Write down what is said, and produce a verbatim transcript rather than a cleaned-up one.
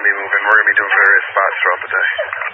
going to be moving. We're going to be doing various spots throughout the day.